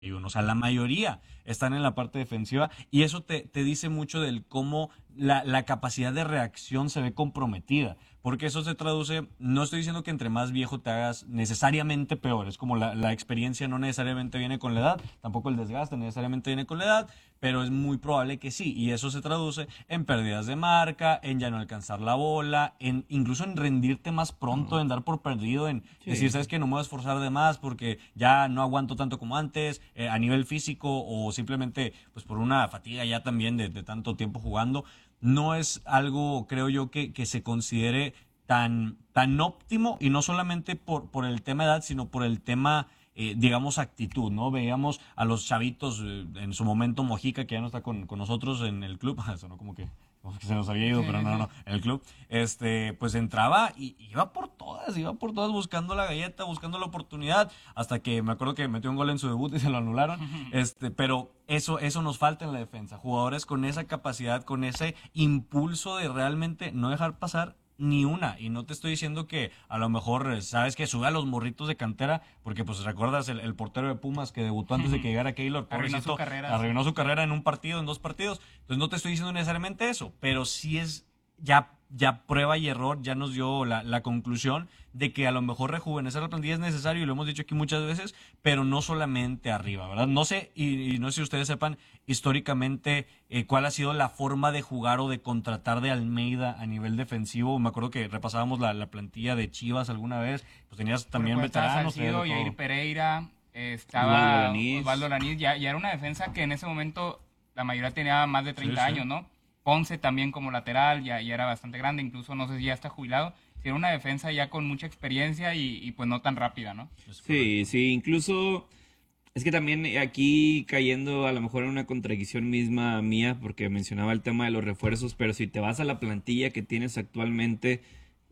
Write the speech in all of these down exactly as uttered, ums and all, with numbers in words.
O sea, la mayoría están en la parte defensiva y eso te, te dice mucho del cómo la, la capacidad de reacción se ve comprometida. Porque eso se traduce, no estoy diciendo que entre más viejo te hagas necesariamente peor, es como la, la experiencia no necesariamente viene con la edad, tampoco el desgaste necesariamente viene con la edad, pero es muy probable que sí, y eso se traduce en pérdidas de marca, en ya no alcanzar la bola, en incluso en rendirte más pronto, en dar por perdido, en decir, Sí. sabes que no me voy a esforzar de más porque ya no aguanto tanto como antes, eh, a nivel físico o simplemente pues por una fatiga ya también de, de tanto tiempo jugando. No es algo, creo yo, que, que se considere tan, tan óptimo y no solamente por, por el tema de edad, sino por el tema, eh, digamos, actitud, ¿no? Veíamos a los chavitos, eh, en su momento Mojica, que ya no está con, con nosotros en el club, eso no como que, como que se nos había ido, Sí, pero no, no, sí. no, en el club, este, pues entraba y iba por todas, iba por todas buscando la galleta, buscando la oportunidad, hasta que me acuerdo que metió un gol en su debut y se lo anularon, este, pero eso, eso nos falta en la defensa, jugadores con esa capacidad, con ese impulso de realmente no dejar pasar ni una, y no te estoy diciendo que a lo mejor, eh, sabes que sube a los morritos de cantera, porque pues recuerdas el, el portero de Pumas que debutó antes de que llegara Keylor, Arruinó su pobrecito, carrera, sí. arruinó su carrera en un partido, en dos partidos, entonces no te estoy diciendo necesariamente eso, pero sí es ya, ya prueba y error, ya nos dio la, la conclusión de que a lo mejor rejuvenecer la plantilla es necesario, y lo hemos dicho aquí muchas veces, pero no solamente arriba, ¿verdad? No sé, y, y no sé si ustedes sepan históricamente eh, cuál ha sido la forma de jugar o de contratar de Almeida a nivel defensivo. Me acuerdo que repasábamos la, la plantilla de Chivas alguna vez, pues tenías también Porque estaba veteranos. Salcido, eh, Yair todo. Pereira, eh, Osvaldo estaba Lanís. Osvaldo Lanís, ya, ya era una defensa que en ese momento la mayoría tenía más de treinta Sí, sí. años, ¿no? Ponce también como lateral, ya, ya era bastante grande, incluso no sé si ya está jubilado. Sí, era una defensa ya con mucha experiencia y, y pues no tan rápida, ¿no? Es Sí, correcto. sí, incluso es que también aquí cayendo a lo mejor en una contradicción misma mía, porque mencionaba el tema de los refuerzos, pero si te vas a la plantilla que tienes actualmente,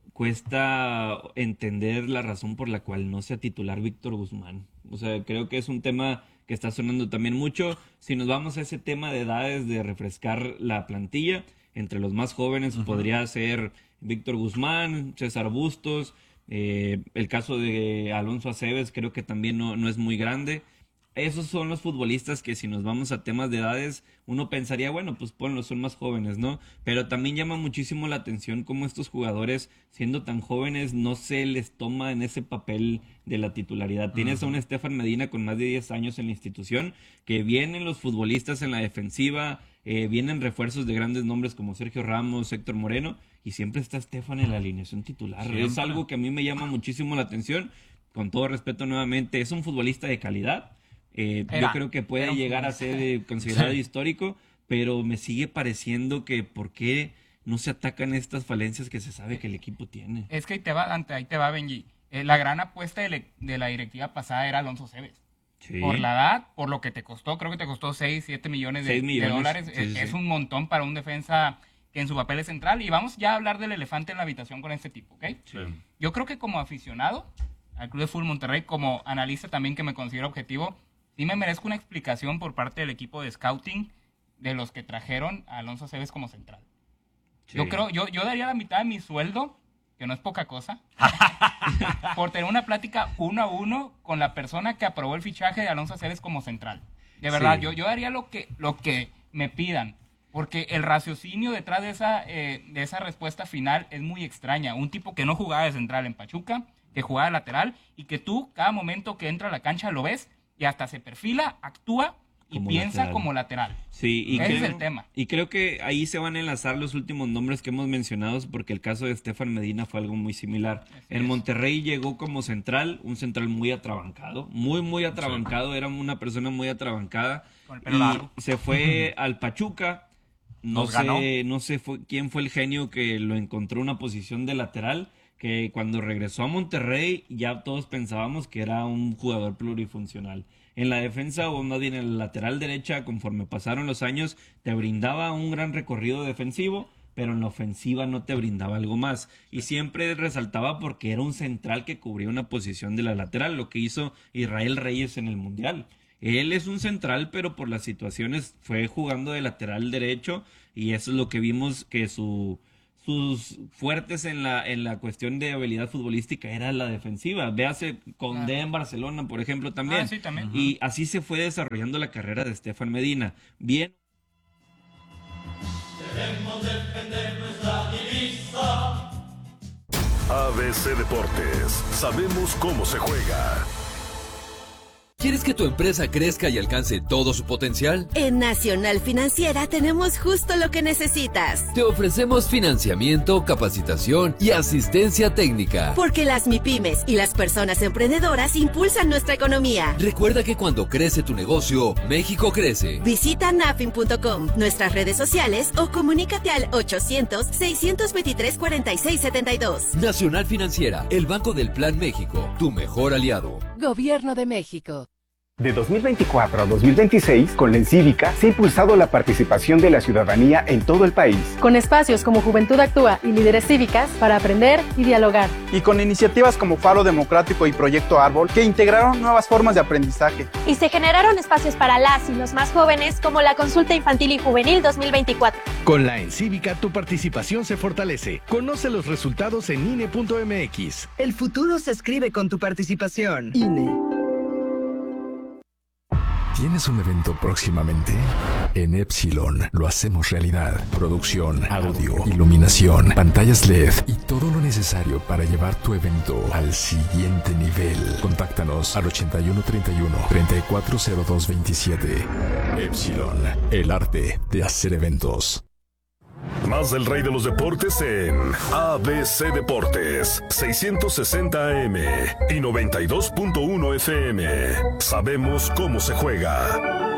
cuesta entender la razón por la cual no sea titular Víctor Guzmán. O sea, creo que es un tema que está sonando también mucho. Si nos vamos a ese tema de edades, de refrescar la plantilla, entre los más jóvenes Ujú. podría ser Víctor Guzmán, César Bustos, eh, el caso de Alonso Aceves creo que también no, no es muy grande. Esos son los futbolistas que si nos vamos a temas de edades, uno pensaría, bueno, pues ponlos, son más jóvenes, ¿no? Pero también llama muchísimo la atención cómo estos jugadores, siendo tan jóvenes, no se les toma en ese papel de la titularidad. Tienes a un Ujú. Estefan Medina con más de diez años en la institución, que vienen los futbolistas en la defensiva, eh, vienen refuerzos de grandes nombres como Sergio Ramos, Héctor Moreno, y siempre está Estefan en la alineación titular. Es Siempre. algo que a mí me llama muchísimo la atención. Con todo respeto nuevamente, es un futbolista de calidad. Eh, yo Era, creo que era puede un llegar a futbolista. ser eh, considerado Sí. histórico, pero me sigue pareciendo que por qué no se atacan estas falencias que se sabe Eh, que el equipo tiene. Es que ahí te va, Dante, ahí te va, Benji. Eh, la gran apuesta de, le- de la directiva pasada era Alonso Cebes. Por Sí, la edad, por lo que te costó, creo que te costó seis siete millones seis de, de millones. dólares, Sí, es, sí, es sí. un montón para un defensa que en su papel es central. Y vamos ya a hablar del elefante en la habitación con este tipo, ¿ok? Sí. Yo creo que como aficionado al Club de Fútbol Monterrey, como analista también que me considero objetivo, sí me merezco una explicación por parte del equipo de scouting de los que trajeron a Alonso Cebes como central. Yo Sí. creo, yo, yo daría la mitad de mi sueldo, que no es poca cosa, por tener una plática uno a uno con la persona que aprobó el fichaje de Alonso Cebes como central. De verdad, Sí. yo, yo haría lo que, lo que me pidan, porque el raciocinio detrás de esa, eh, de esa respuesta final es muy extraña. Un tipo que no jugaba de central en Pachuca, que jugaba de lateral, y que tú, cada momento que entra a la cancha, lo ves y hasta se perfila, actúa y Como piensa lateral. como lateral. Sí, y Ese creo, es el tema. y creo que ahí se van a enlazar los últimos nombres que hemos mencionado, porque el caso de Estefan Medina fue algo muy similar. Así En es. Monterrey llegó como central, un central muy atrabancado, muy, muy atrabancado, era una persona muy atrabancada, Con el pelo y largo. se fue al Pachuca. No Nos ganó. sé, no sé fue- quién fue el genio que lo encontró una posición de lateral, que cuando regresó a Monterrey ya todos pensábamos que era un jugador plurifuncional. En la defensa o más bien en la lateral derecha, conforme pasaron los años, te brindaba un gran recorrido defensivo, pero en la ofensiva no te brindaba algo más. Y siempre resaltaba porque era un central que cubría una posición de la lateral, lo que hizo Israel Reyes en el Mundial. Él es un central, pero por las situaciones fue jugando de lateral derecho y eso es lo que vimos que su, sus fuertes en la, en la cuestión de habilidad futbolística era la defensiva. Véase Condé Claro. en Barcelona, por ejemplo, también. Ah, sí, también. Y así se fue desarrollando la carrera de Estefan Medina. Bien. A B C Deportes, sabemos cómo se juega. ¿Quieres que tu empresa crezca y alcance todo su potencial? En Nacional Financiera tenemos justo lo que necesitas. Te ofrecemos financiamiento, capacitación y asistencia técnica. Porque las MIPYMES y las personas emprendedoras impulsan nuestra economía. Recuerda que cuando crece tu negocio, México crece. Visita nafin punto com, nuestras redes sociales o comunícate al ochocientos, seiscientos veintitrés, cuarenta y seis setenta y dos. Nacional Financiera, el Banco del Plan México, tu mejor aliado. Gobierno de México. De dos mil veinticuatro a dos mil veintiséis, con la Encívica, se ha impulsado la participación de la ciudadanía en todo el país. Con espacios como Juventud Actúa y Líderes Cívicas para aprender y dialogar. Y con iniciativas como Faro Democrático y Proyecto Árbol, que integraron nuevas formas de aprendizaje. Y se generaron espacios para las y los más jóvenes, como la Consulta Infantil y Juvenil dos mil veinticuatro. Con la Encívica, tu participación se fortalece. Conoce los resultados en I N E punto M X. El futuro se escribe con tu participación. I N E. ¿Tienes un evento próximamente? En Epsilon lo hacemos realidad. Producción, audio, iluminación, pantallas L E D y todo lo necesario para llevar tu evento al siguiente nivel. Contáctanos al ochenta y uno treinta y uno, treinta y cuatro cero dos veintisiete. Epsilon, el arte de hacer eventos. Más del rey de los deportes en A B C Deportes, seiscientos sesenta A M y noventa y dos punto uno F M. Sabemos cómo se juega.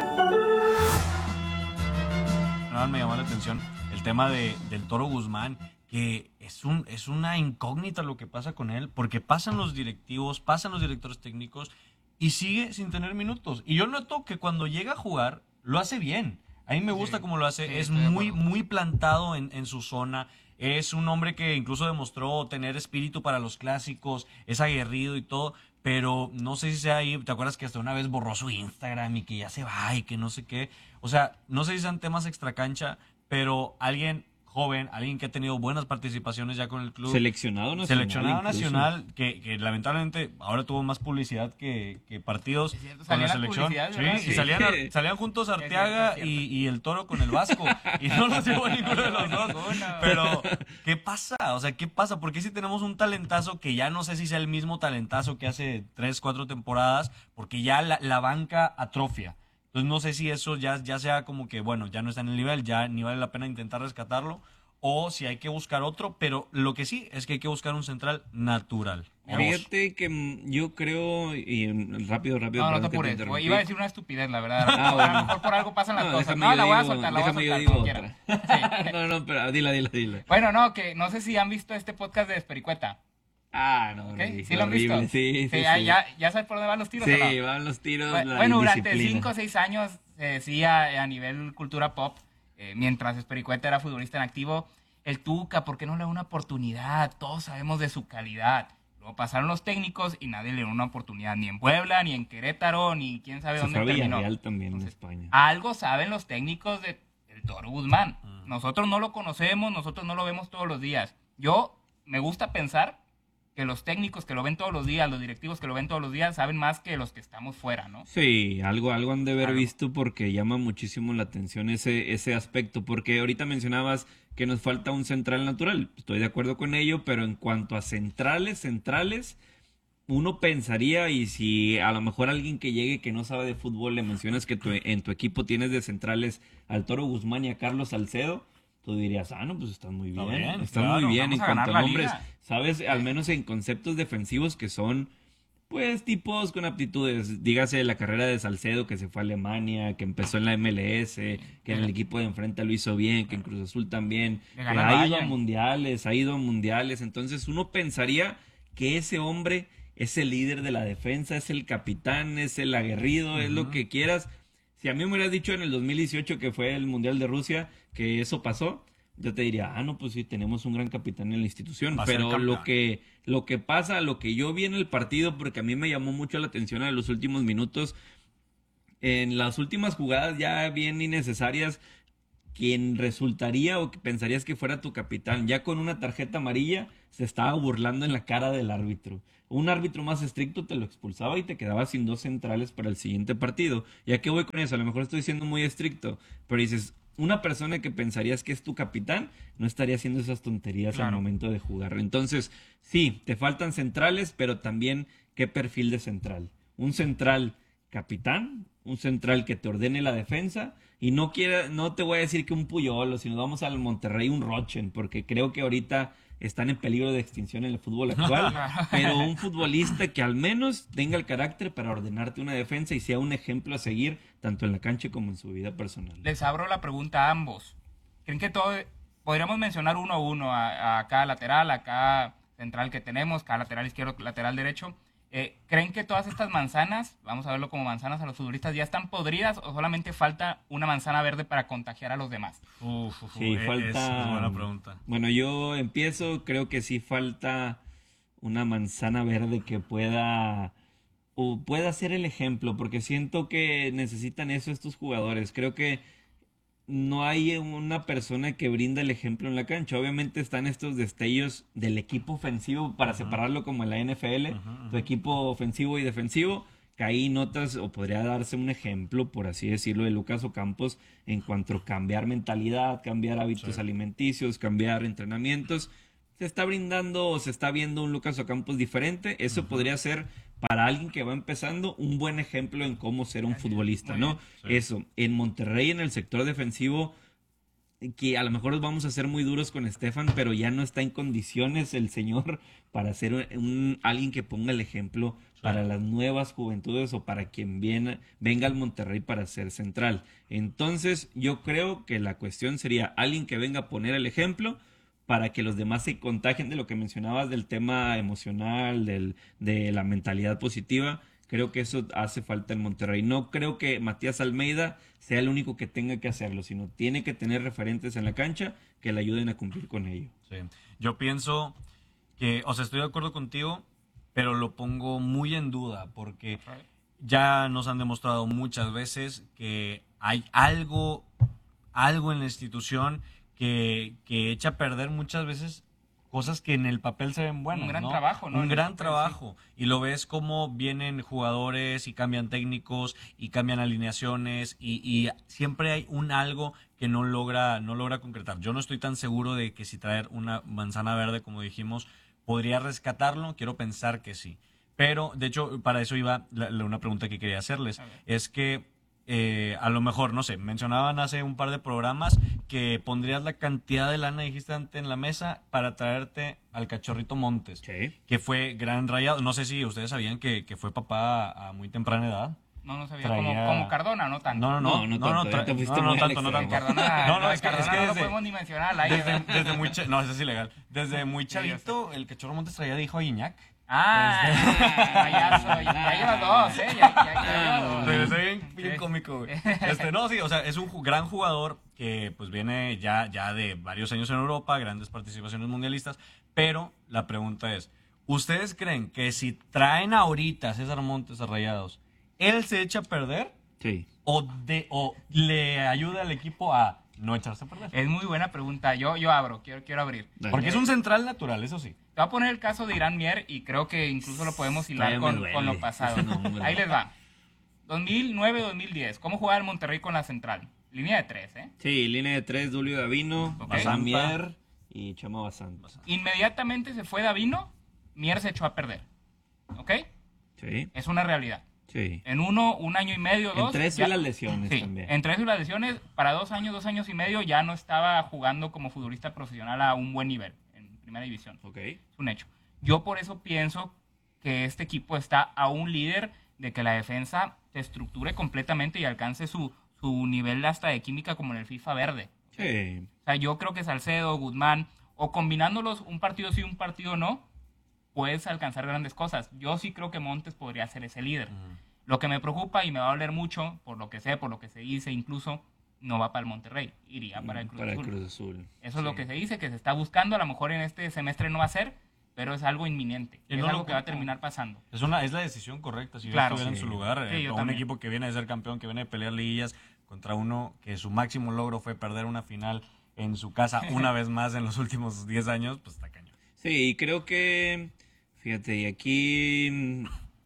Me llamó la atención el tema de, del Toro Guzmán, que es, un, es una incógnita lo que pasa con él, porque pasan los directivos, pasan los directores técnicos y sigue sin tener minutos. Y yo noto que cuando llega a jugar, lo hace bien. A mí me gusta sí, cómo lo hace, sí, es muy, muy plantado en, en su zona, es un hombre que incluso demostró tener espíritu para los clásicos, es aguerrido y todo, pero no sé si sea ahí, ¿te acuerdas que hasta una vez borró su Instagram y que ya se va y que no sé qué? O sea, no sé si sean temas extracancha, pero alguien joven, alguien que ha tenido buenas participaciones ya con el club. Seleccionado nacional. Seleccionado incluso. nacional, que, que lamentablemente ahora tuvo más publicidad que, que partidos con la selección. Sí, sí, y salían, salían juntos Arteaga y, y el Toro con el Vasco. Y no los llevó ninguno de los dos. Pero, ¿qué pasa? O sea, ¿qué pasa? Porque si tenemos un talentazo que ya no sé si sea el mismo talentazo que hace tres, cuatro temporadas, porque ya la, la banca atrofia. Entonces no sé si eso ya, ya sea como que, bueno, ya no está en el nivel, ya ni vale la pena intentar rescatarlo, o si hay que buscar otro, pero lo que sí es que hay que buscar un central natural. Fíjate que yo creo, y rápido, rápido. No, no te apures, iba a decir una estupidez, la verdad. Ah, bueno. A lo mejor por algo pasan las no, cosas. No, la voy a soltar, la voy a soltar como quiera. Sí. No, no, pero dila, dila, dila. Bueno, no, que no sé si han visto este podcast de Despericueta. Ah, no, ¿Okay? no. ¿Sí lo han visto? Sí, sí, sí, sí. Ya, ya sabes por dónde van los tiros, Sí, ¿o no? van los tiros. Bueno, la bueno durante indisciplina. cinco o seis años se decía a nivel cultura pop, eh, mientras Despericueta era futbolista en activo, el Tuca, ¿por qué no le da una oportunidad? Todos sabemos de su calidad. Luego pasaron los técnicos y nadie le dio una oportunidad, ni en Puebla, ni en Querétaro, ni quién sabe Se dónde fue a terminó. Villarreal también Entonces, en España. Algo saben los técnicos de, del Toro Guzmán. Mm. Nosotros no lo conocemos, nosotros no lo vemos todos los días. Yo me gusta pensar que los técnicos que lo ven todos los días, los directivos que lo ven todos los días, saben más que los que estamos fuera, ¿no? Sí, algo, algo han de haber Algo. visto porque llama muchísimo la atención ese, ese aspecto, porque ahorita mencionabas que nos falta un central natural, estoy de acuerdo con ello, pero en cuanto a centrales, centrales, uno pensaría, y si a lo mejor alguien que llegue que no sabe de fútbol le mencionas que tu, en tu equipo tienes de centrales al Toro Guzmán y a Carlos Salcedo, tú dirías, ah, no, pues están muy bien, Está bien, están claro, muy bien en vamos a cuanto ganar a la nombres, liga. sabes, al menos en conceptos defensivos que son, pues, tipos con aptitudes, dígase la carrera de Salcedo que se fue a Alemania, que empezó en la M L S, que en el equipo de enfrente lo hizo bien, que en Cruz Azul también, Le que ganó al ha ido a Bayern. mundiales, ha ido a mundiales, entonces uno pensaría que ese hombre es el líder de la defensa, es el capitán, es el aguerrido, es lo que quieras. Si a mí me hubieras dicho en el dos mil dieciocho que fue el Mundial de Rusia, que eso pasó, yo te diría, ah, no, pues sí, tenemos un gran capitán en la institución. Va a ser Pero campeón. lo que, lo que pasa, lo que yo vi en el partido, porque a mí me llamó mucho la atención en los últimos minutos, en las últimas jugadas ya bien innecesarias, quien resultaría o que pensarías que fuera tu capitán, ya con una tarjeta amarilla, se estaba burlando en la cara del árbitro. Un árbitro más estricto te lo expulsaba y te quedabas sin dos centrales para el siguiente partido. ¿Y a qué voy con eso? A lo mejor estoy siendo muy estricto, pero dices, una persona que pensarías que es tu capitán no estaría haciendo esas tonterías Claro. al momento de jugar. Entonces, sí, te faltan centrales, pero también qué perfil de central. Un central capitán, un central que te ordene la defensa, y no quiera, no te voy a decir que un Puyol, sino vamos al Monterrey, un Rochen, porque creo que ahorita están en peligro de extinción en el fútbol actual, pero un futbolista que al menos tenga el carácter para ordenarte una defensa y sea un ejemplo a seguir tanto en la cancha como en su vida personal. Les abro la pregunta a ambos. ¿Creen que todo, podríamos mencionar uno a uno, a, a cada lateral, a cada central que tenemos, cada lateral izquierdo, lateral derecho? Eh, ¿Creen que todas estas manzanas, vamos a verlo como manzanas a los futbolistas, ya están podridas o solamente falta una manzana verde para contagiar a los demás? Uf, uf, Sí, es- falta... es buena pregunta. Bueno, yo empiezo, creo que sí falta una manzana verde que pueda o pueda ser el ejemplo, porque siento que necesitan eso estos jugadores. Creo que no hay una persona que brinda el ejemplo en la cancha. Obviamente están estos destellos del equipo ofensivo para separarlo como en la N F L, tu equipo ofensivo y defensivo, que ahí notas o podría darse un ejemplo, por así decirlo, de Lucas Ocampos en cuanto a cambiar mentalidad, cambiar hábitos Sí. alimenticios, cambiar entrenamientos. Se está brindando o se está viendo un Lucas Ocampos diferente. Eso podría ser para alguien que va empezando un buen ejemplo en cómo ser un futbolista, ¿no? Sí. Eso, en Monterrey, en el sector defensivo, que a lo mejor vamos a ser muy duros con Estefan, pero ya no está en condiciones el señor para ser un, un- alguien que ponga el ejemplo para las nuevas juventudes o para quien viene, venga al Monterrey para ser central. Entonces, yo creo que la cuestión sería alguien que venga a poner el ejemplo para que los demás se contagien de lo que mencionabas del tema emocional, del, de la mentalidad positiva. Creo que eso hace falta en Monterrey. No creo que Matías Almeida sea el único que tenga que hacerlo, sino tiene que tener referentes en la cancha que le ayuden a cumplir con ello. Sí. Yo pienso que, o sea, estoy de acuerdo contigo, pero lo pongo muy en duda porque ya nos han demostrado muchas veces que hay algo, algo en la institución que, que echa a perder muchas veces cosas que en el papel se ven buenas. Un gran ¿no? trabajo, ¿no? Un En el gran papel, trabajo. Y lo ves como vienen jugadores y cambian técnicos y cambian alineaciones y, y siempre hay un algo que no logra, no logra concretar. Yo no estoy tan seguro de que si traer una manzana verde, como dijimos, podría rescatarlo. Quiero pensar que sí. Pero, de hecho, para eso iba la- la- una pregunta que quería hacerles. Es que eh, a lo mejor, no sé, mencionaban hace un par de programas que pondrías la cantidad de lana, dijiste antes, en la mesa para traerte al Cachorrito Montes, que fue gran rayado. No sé si ustedes sabían que, que fue papá a, a muy temprana edad. No, no sabía. Traía- Como, como Cardona, no tanto. No, no, no, no, no, tra- no, no tanto, no tanto. Cardona, No, no, lo de es que, es Cardona que no lo desde, podemos ni mencionar al aire. desde, desde muy cha- no, eso es ilegal. Desde muy chavito, el Cachorro Montes traía de hijo a Iñak. Ah, payaso, ya, ya llevas dos, ¿eh? Ya, ya, ya llevas dos. Regresé bien, bien cómico, güey. Este, no, sí, o sea, es un ju- gran jugador que pues viene ya, ya de varios años en Europa, grandes participaciones mundialistas, pero la pregunta es, ¿ustedes creen que si traen ahorita a César Montes a Rayados, él se echa a perder? Sí. ¿O, de, o le ayuda al equipo a no echarse a perder? Es muy buena pregunta. Yo, yo abro, quiero, quiero abrir. Porque es un central natural, eso sí. Te voy a poner el caso de Irán Mier y creo que incluso lo podemos hilar Todavía me con, duele con lo pasado. ese nombre. Ahí les va. dos mil nueve dos mil diez. ¿Cómo jugaba el Monterrey con la central? Línea de tres, ¿eh? Sí, línea de tres, Dulio Davino, Ok. Bazán Mier y Chama Bazán. Inmediatamente se fue Davino, Mier se echó a perder. ¿Ok? Sí, Es una realidad. sí. En uno, un año y medio, dos. Entre eso ya- y las lesiones Sí, también. entre eso y las lesiones, para dos años, dos años y medio ya no estaba jugando como futbolista profesional a un buen nivel en primera división. Ok. Es un hecho. Yo por eso pienso que este equipo está a un líder de que la defensa se estructure completamente y alcance su, su nivel hasta de química como en el FIFA verde. Sí. O sea, yo creo que Salcedo, Guzmán, o combinándolos un partido sí, un partido no, puedes alcanzar grandes cosas. Yo sí creo que Montes podría ser ese líder. Lo que me preocupa y me va a doler mucho, por lo que sé, por lo que se dice, incluso, no va para el Monterrey, iría para el Cruz Para el Azul. Cruz Azul. Eso es lo que se dice, que se está buscando, a lo mejor en este semestre no va a ser, pero es algo inminente. Y Es no algo lo que va a culpo. terminar pasando. Es una es la decisión correcta. Si Claro, yo estuviera sí. en su lugar, Sí, eh, yo con un también. equipo que viene de ser campeón, que viene de pelear liguillas, contra uno que su máximo logro fue perder una final en su casa una vez más en los últimos diez años, pues está cañón. Sí, creo que, fíjate, y aquí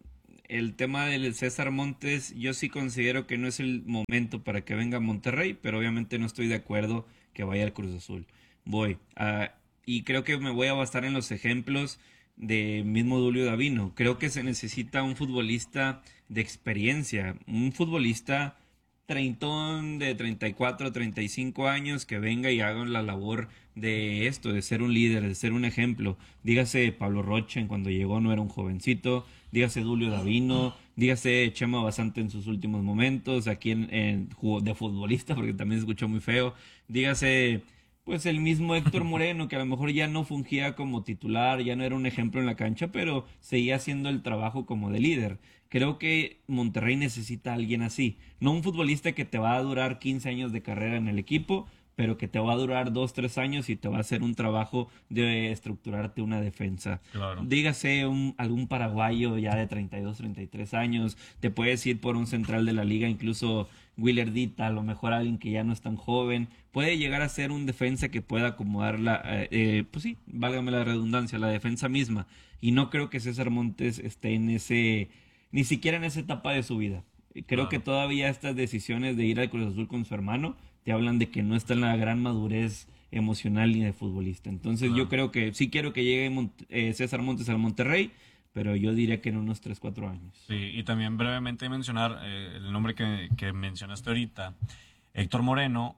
el tema del César Montes, yo sí considero que no es el momento para que venga a Monterrey, pero obviamente no estoy de acuerdo que vaya al Cruz Azul. Voy a, y creo que me voy a basar en los ejemplos de mismo Dulio Davino. Creo que se necesita un futbolista de experiencia, un futbolista treintón de treinta y cuatro, treinta y cinco años que venga y haga la labor de esto, de ser un líder, de ser un ejemplo. Dígase Pablo Rocha, cuando llegó no era un jovencito, dígase Dulio Davino, dígase Chema Basanta en sus últimos momentos, aquí en, en de futbolista, porque también se escuchó muy feo, dígase pues el mismo Héctor Moreno, que a lo mejor ya no fungía como titular, ya no era un ejemplo en la cancha, pero seguía haciendo el trabajo como de líder. Creo que Monterrey necesita a alguien así, no un futbolista que te va a durar quince años de carrera en el equipo, pero que te va a durar dos, tres años y te va a hacer un trabajo de estructurarte una defensa. Claro. Dígase un, algún paraguayo ya de treinta y dos, treinta y tres años, te puedes ir por un central de la liga, incluso Willer Dita, a lo mejor alguien que ya no es tan joven, puede llegar a ser un defensa que pueda acomodar la, eh, eh, pues sí, válgame la redundancia, la defensa misma. Y no creo que César Montes esté en ese, ni siquiera en esa etapa de su vida. Creo claro. que todavía estas decisiones de ir al Cruz Azul con su hermano te hablan de que no está en la gran madurez emocional ni de futbolista. Entonces claro. yo creo que sí quiero que llegue Mont- eh, César Montes al Monterrey, pero yo diría que en unos tres, cuatro años. Sí, y también brevemente mencionar eh, el nombre que, que mencionaste ahorita, Héctor Moreno.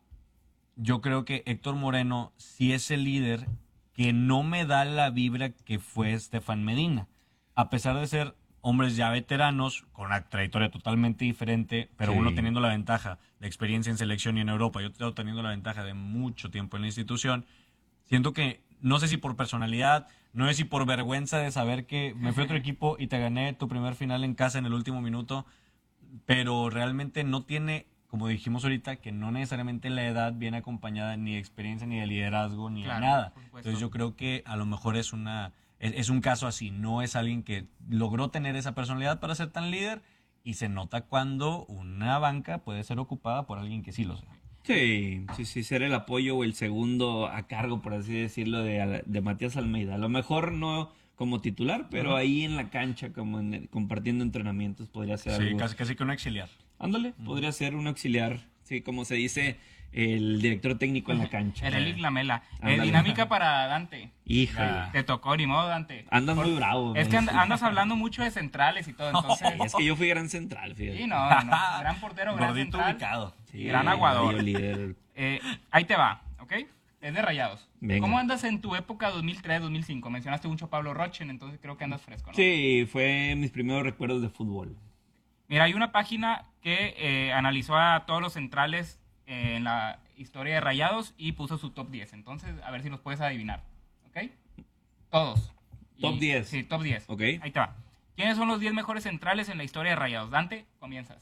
Yo creo que Héctor Moreno sí es el líder que no me da la vibra que fue Estefan Medina. A pesar de ser hombres ya veteranos, con una trayectoria totalmente diferente, pero sí. uno teniendo la ventaja de experiencia en selección y en Europa, y otro teniendo la ventaja de mucho tiempo en la institución, siento que, no sé si por personalidad, no sé si por vergüenza de saber que me fui a otro equipo y te gané tu primer final en casa en el último minuto, pero realmente no tiene, como dijimos ahorita, que no necesariamente la edad viene acompañada ni de experiencia, ni de liderazgo, ni claro, de nada. Entonces yo creo que a lo mejor es una... Es, es un caso así, no es alguien que logró tener esa personalidad para ser tan líder y se nota cuando una banca puede ser ocupada por alguien que sí lo sea. Sí, sí, sí, ser el apoyo o el segundo a cargo, por así decirlo, de, de Matías Almeida. A lo mejor no como titular, pero uh-huh. ahí en la cancha, como en, compartiendo entrenamientos, podría ser sí, algo. Sí, casi, casi que un auxiliar. Ándale, uh-huh. podría ser un auxiliar, sí, como se dice... el director técnico en la cancha. El Elic Lamela. Eh, dinámica para Dante. Híjole. Te tocó, ni modo, Dante. Andas Por, muy bravo. Es que and, andas hablando mucho de centrales y todo, entonces... Es que yo fui gran central, fíjate. Sí, no, no. Gran portero, gran Gordito central. ubicado. Sí, gran aguador. Eh, ahí te va, ¿ok? Es de Rayados. Venga. ¿Cómo andas en tu época dos mil tres, dos mil cinco? Mencionaste mucho a Pablo Rochen, entonces creo que andas fresco, ¿no? Sí, fue mis primeros recuerdos de fútbol. Mira, hay una página que eh, analizó a todos los centrales eh, en la historia de Rayados y puso su top diez. Entonces, a ver si los puedes adivinar. ¿Ok? Todos. Top y, diez. Sí, top diez. Ok. Ahí te va. ¿Quiénes son los diez mejores centrales en la historia de Rayados? Dante, comienzas.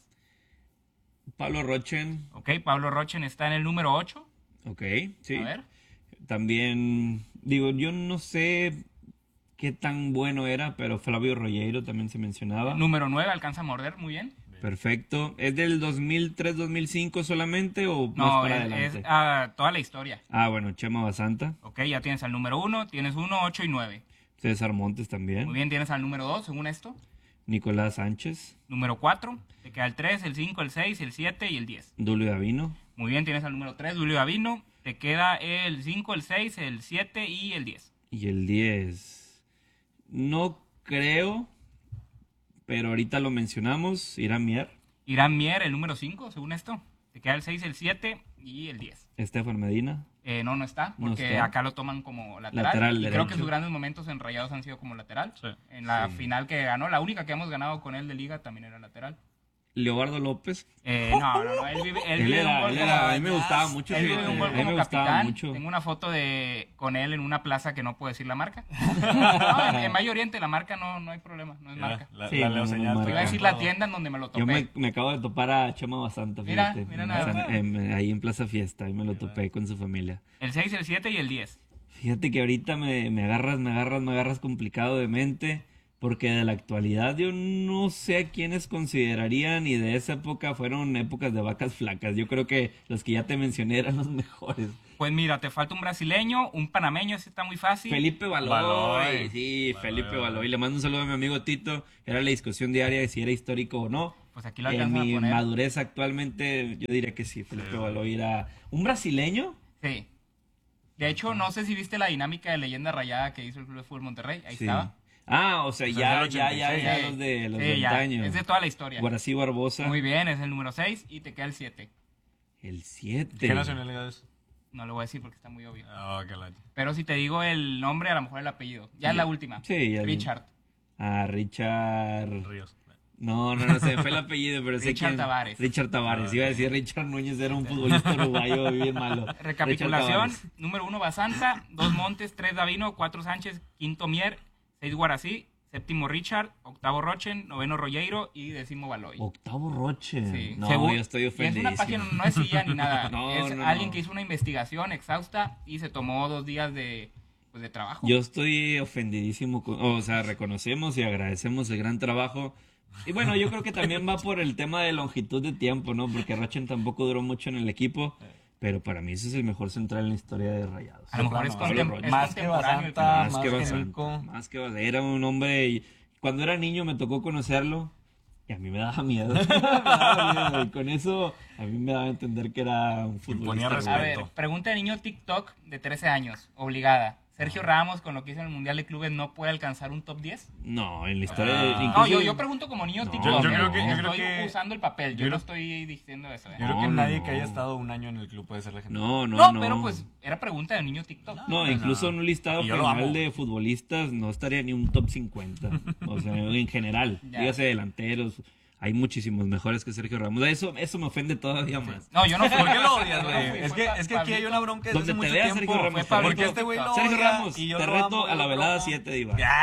Pablo Rochen. Ok, Pablo Rochen está en el número ocho. Ok, sí. A ver. También, digo, yo no sé qué tan bueno era, pero Flavio Rollero también se mencionaba. Número nueve, alcanza a morder, muy bien. Perfecto. ¿Es del dos mil tres, dos mil cinco solamente o no, más para es, adelante? es uh, toda la historia. Ah, bueno, Chema Basanta. Ok, ya tienes al número uno, tienes uno, ocho y nueve. César Montes también. Muy bien, tienes al número dos, según esto. Nicolás Sánchez. Número cuatro, te queda el tres, el cinco, el seis, el siete y el diez. Dulio Davino. Muy bien, tienes al número tres, Dulio Davino. Te queda el cinco, el seis, el siete y el diez. Y el diez. No creo, pero ahorita lo mencionamos. Irán Mier. Irán Mier, el número cinco, según esto. Te queda el seis, el siete y el diez. Estefan Medina. Eh, no, no está, porque no está. acá lo toman como lateral. Lateral y derecho. creo que sus grandes momentos en Rayados han sido como lateral. Sí. En la Sí. final que ganó, la única que hemos ganado con él de liga también era lateral. Leobardo López. Eh, no, no, no, él vive, él Él vive era- un gol él como- era- a mí me gustaba mucho, Él fíjate, vive un gol a mí como me gustaba capitán. mucho. Tengo una foto de con él en una plaza que no puedo decir la marca. No, en, en Valle Oriente la marca no, no hay problema, no es Mira, marca. la, Sí, la no, Leo no, señal. no, Te iba a decir la tienda en donde me lo topé. Yo me, me acabo de topar a Chema Basanta, Mira, fíjate. mira En nada San- más. en- ahí en Plaza Fiesta, ahí me lo Mira. topé con su familia. El seis, el siete y el diez. Fíjate que ahorita me, me agarras, me agarras, me agarras complicado de mente, porque de la actualidad yo no sé a quiénes considerarían, y de esa época fueron épocas de vacas flacas. Yo creo que los que ya te mencioné eran los mejores. Pues mira, te falta un brasileño, un panameño, ese está muy fácil. Felipe Baloy, Baloy. sí, Baloy, Felipe Baloy. Baloy. Le mando un saludo a mi amigo Tito. Era la discusión diaria de si era histórico o no. Pues aquí lo En alcanzan a mi poner. madurez actualmente, yo diría que sí, Felipe sí. Baloy era un brasileño. Sí. De hecho, no sé si viste la dinámica de Leyenda Rayada que hizo el Club de Fútbol Monterrey. Ahí Sí. estaba. Ah, o sea, O sea, ya, del ya, ya, ochenta y seis. ya, Sí. los de los Sí, de ya. antaño. Es de toda la historia. Guarací Barbosa. Muy bien, es el número seis y te queda el siete. El siete. ¿Qué nacionalidad es? No lo voy a decir porque está muy obvio. Oh, qué lata. Pero si te digo el nombre, a lo mejor el apellido. Ya es la última. Sí, ya. Richard. Ah, Richard. Ríos. No, no, no sé, fue el apellido, pero sé Richard quién. Tavares. Richard Tavares. Iba a decir Richard Núñez, era un futbolista uruguayo bien malo. Recapitulación: número uno Basanta, dos Montes, tres Davino, cuatro Sánchez, quinto Mier, seis Guarací, séptimo Richard, octavo Rochen, noveno Rollero y décimo Baloy. Octavo Rochen. Sí. No, Según- yo estoy y ofendido. es una página, no es I A ni nada. No, es no, alguien no. que hizo una investigación exhausta y se tomó dos días de, pues, de trabajo. Yo estoy ofendidísimo, con- o sea, reconocemos y agradecemos el gran trabajo. Y bueno, yo creo que también va por el tema de longitud de tiempo, ¿no? Porque Rochen tampoco duró mucho en el equipo, pero para mí ese es el mejor central en la historia de Rayados. A lo mejor es, Pablo contem- Rochen. es Más que contemporáneo el Basanta, tema. Más más que que Basanta, Nico. más que Basanta. Era un hombre, y cuando era niño me tocó conocerlo y a mí me daba miedo. Me daba miedo, y con eso a mí me daba a entender que era un Imponía futbolista. A respeto. ver, pregunta de niño TikTok de trece años, obligada. Sergio Ramos, con lo que hizo en el Mundial de Clubes, ¿no puede alcanzar un top diez? No, en la historia Ah. de... No, incluso- yo, yo pregunto como niño No, TikTok. yo- yo ¿eh? creo que- yo estoy creo que- usando el papel, yo, yo no creo- estoy diciendo eso. ¿eh? Yo creo que No, nadie no. que haya estado un año en el club puede ser legendario. No, no, No, no. pero pues era pregunta de niño TikTok. No, incluso en un listado Y yo lo general amo. de futbolistas no estaría ni un top cincuenta. O sea, en general. Ya. Dígase delanteros. Hay muchísimos mejores que Sergio Ramos. Eso, eso me ofende todavía más. No, yo no fui. ¿Por qué lo odias, Yo no güey? fui, Es fue que, Pa- es que aquí hay Pablito. una bronca desde Donde hace te mucho veas tiempo. Sergio Ramos. Fue Pablito. Porque este güey lo Sergio odia Ramos, y yo te lo reto amo, a la yo lo velada amo. siete, Diva. Ya,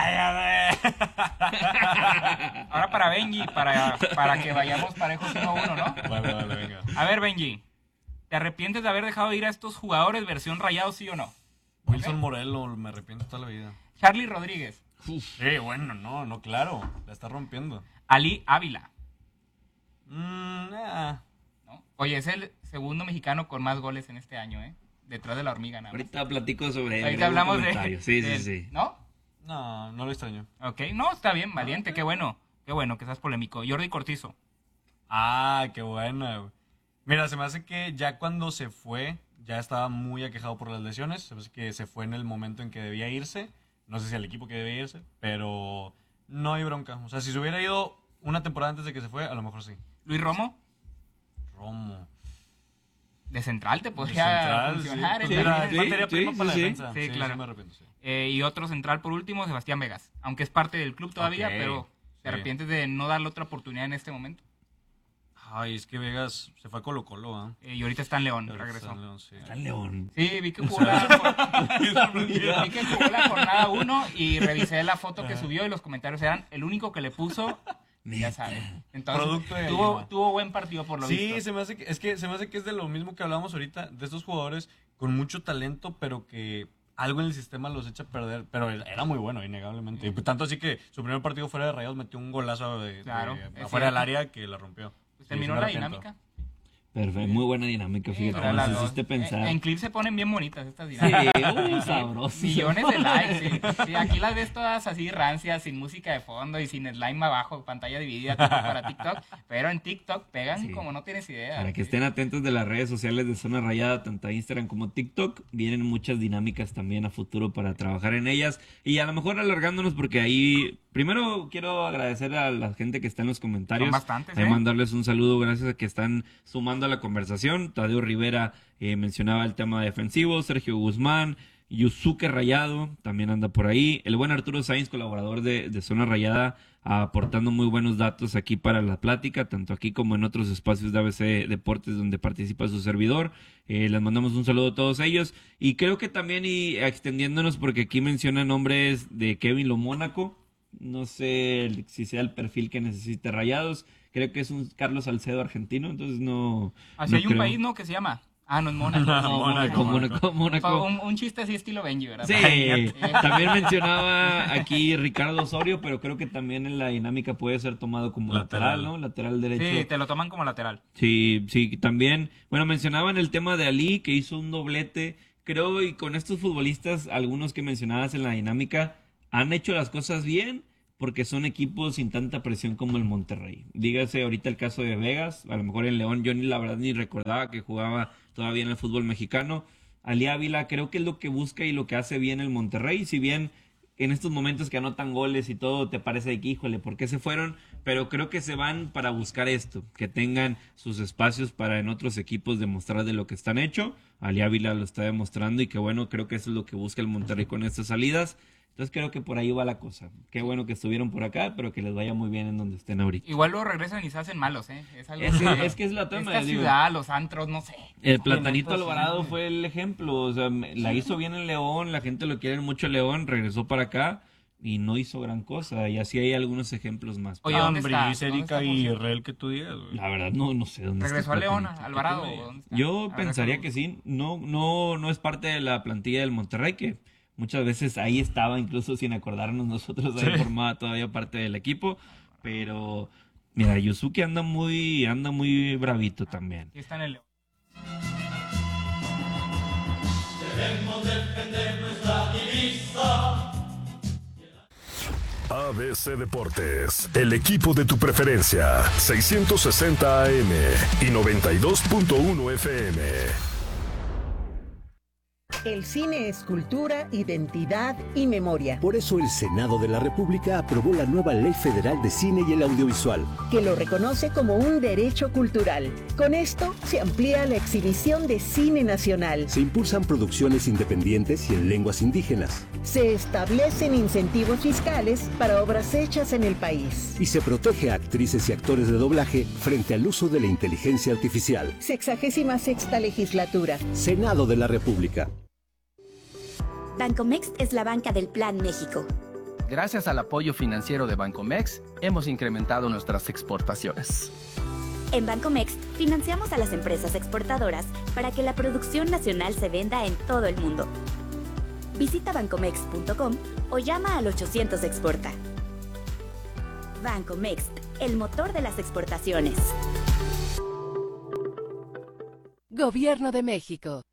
ya, Ahora para Benji, para, para que vayamos parejos uno a uno, ¿no? ve. Vale, vale, venga. A ver, Benji, ¿te arrepientes de haber dejado ir a estos jugadores versión Rayados, sí o no? Wilson Morelo, me arrepiento toda la vida. Charlie Rodríguez, Sí, bueno, no, no, claro. La está rompiendo. Ali Ávila, Mm, ah. ¿no? Oye, es el segundo mexicano con más goles en este año, ¿eh? Detrás de la hormiga, nada más. Ahorita platico sobre él. Ahorita algún hablamos de, comentario. Sí, de sí, él, sí. ¿no? No, no lo extraño. Ok, no, está bien, valiente, qué bueno. Qué bueno que seas polémico. Jordi Cortizo. Ah, qué buena, güey. Mira, se me hace que ya cuando se fue, ya estaba muy aquejado por las lesiones. Se me hace que se fue en el momento en que debía irse. No sé si al equipo que debía irse, pero no hay bronca. O sea, si se hubiera ido una temporada antes de que se fue, a lo mejor sí. Luis Romo, Romo. de central te De podría central, funcionar. sí, ¿eh? pues mira, sí, materia sí, prima sí, para la sí. defensa. Sí, claro. me arrepiento, sí. Eh, y otro central por último, Sebastián Vegas. Aunque es parte del club todavía, Ok, pero te sí. arrepientes de no darle otra oportunidad en este momento. Ay, es que Vegas se fue a Colo Colo, ¿ah? Eh, y ahorita está en León, Pero regresó. está en León, sí. Está en León. Sí, vi que jugó la, vi que jugó la jornada uno y revisé la foto que subió y los comentarios eran el único que le puso, ya sabes. Entonces, Producto de tuvo, Lima. tuvo buen partido por lo Sí, visto. se me hace que, es que se me hace que es de lo mismo que hablábamos ahorita, de estos jugadores con mucho talento, pero que algo en el sistema los echa a perder, pero era muy bueno, innegablemente. Y tanto así que su primer partido fuera de Rayados metió un golazo de, de- Claro, de es afuera del cierto. área que la rompió. Pues Sí, terminó sí me la arrepiento. dinámica. Perfecto, muy buena dinámica, Sí, fíjate. pero Nos las dos. hiciste pensar. En, en clip se ponen bien bonitas estas Sí, dinámicas. uy, sabroso. Millones de likes, sí. Sí, aquí las ves todas así rancias, sin música de fondo y sin slime abajo, pantalla dividida tipo para TikTok. Pero en TikTok pegan Sí. como no tienes idea. Para que Sí. estén atentos de las redes sociales de Zona Rayada, tanto Instagram como TikTok. Vienen muchas dinámicas también a futuro para trabajar en ellas. Y a lo mejor alargándonos porque ahí... Primero quiero agradecer a la gente que está en los comentarios. Son bastantes, Ahí ¿eh? mandarles un saludo, gracias a que están sumando a la conversación. Tadeo Rivera eh, mencionaba el tema defensivo. Sergio Guzmán, Yusuke Rayado también anda por ahí. El buen Arturo Sainz, colaborador de, de Zona Rayada, aportando muy buenos datos aquí para la plática, tanto aquí como en otros espacios de A B C Deportes donde participa su servidor. Eh, les mandamos un saludo a todos ellos. Y creo que también, y extendiéndonos, porque aquí mencionan nombres de Kevin Lomónaco. No sé el- si sea el perfil que necesite Rayados. Creo que es un Carlos Salcedo argentino, entonces no... Así no hay un creo. país, ¿no? Que se llama. Ah, no, es Mónaco. No, Mónaco, Mónaco, Mónaco. Un, un chiste así estilo Benji, ¿verdad? Sí, también mencionaba aquí Ricardo Osorio, pero creo que también en la dinámica puede ser tomado como lateral, lateral ¿no? Lateral derecho. Sí, te lo toman como lateral. Sí, sí, también. Bueno, mencionaban el tema de Ali, que hizo un doblete. Creo, y con estos futbolistas, algunos que mencionabas en la dinámica, han hecho las cosas bien, porque son equipos sin tanta presión como el Monterrey. Dígase ahorita el caso de Vegas, a lo mejor en León yo ni la verdad ni recordaba que jugaba todavía en el fútbol mexicano. Ali Ávila creo que es lo que busca y lo que hace bien el Monterrey, si bien en estos momentos que anotan goles y todo te parece que híjole, ¿por qué se fueron? Pero creo que se van para buscar esto, que tengan sus espacios para en otros equipos demostrar de lo que están hechos. Ali Ávila lo está demostrando y que bueno, creo que eso es lo que busca el Monterrey con estas salidas. Entonces creo que por ahí va la cosa. Qué bueno que estuvieron por acá, pero que les vaya muy bien en donde estén ahorita. Igual luego regresan y se hacen malos, ¿eh? Es, algo es, que, es que es la tema. Esta digo, ciudad, los antros, no sé. El Platanito Alvarado fue el ejemplo. O sea, la hizo bien en León, la gente lo quiere mucho en León, regresó para acá y no hizo gran cosa. Y así hay algunos ejemplos más. Oye, hombre, Erika y Israel, que tú digas, güey. La verdad, no, no sé dónde regresó está. ¿Regresó a León, Alvarado? Yo pensaría que sí. No, no, no es parte de la plantilla del Monterrey, que muchas veces ahí estaba, incluso sin acordarnos nosotros, ahí sí. Formaba todavía parte del equipo, pero mira, Yusuke anda muy, anda muy bravito también. Y está en el León. Debemos defender nuestra divisa. A B C Deportes, el equipo de tu preferencia, seiscientos sesenta A M y noventa y dos punto uno F M. El cine es cultura, identidad y memoria. Por eso el Senado de la República aprobó la nueva Ley Federal de Cine y el Audiovisual, que lo reconoce como un derecho cultural. Con esto se amplía la exhibición de cine nacional. Se impulsan producciones independientes y en lenguas indígenas. Se establecen incentivos fiscales para obras hechas en el país. Y se protege a actrices y actores de doblaje frente al uso de la inteligencia artificial. Sexagésima sexta legislatura. Senado de la República. Bancomext es la banca del Plan México. Gracias al apoyo financiero de Bancomext, hemos incrementado nuestras exportaciones. En Bancomext, financiamos a las empresas exportadoras para que la producción nacional se venda en todo el mundo. Visita bancomext punto com o llama al ochocientos exporta. Bancomext, el motor de las exportaciones. Gobierno de México.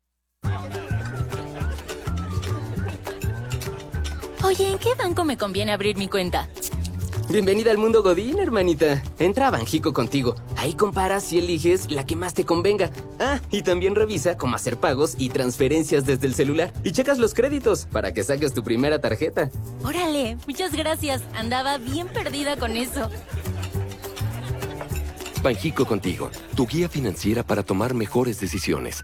Oye, ¿en qué banco me conviene abrir mi cuenta? Bienvenida al mundo Godín, hermanita. Entra a Banjico contigo. Ahí comparas y eliges la que más te convenga. Ah, y también revisa cómo hacer pagos y transferencias desde el celular. Y checas los créditos para que saques tu primera tarjeta. Órale, muchas gracias. Andaba bien perdida con eso. Banjico contigo, tu guía financiera para tomar mejores decisiones.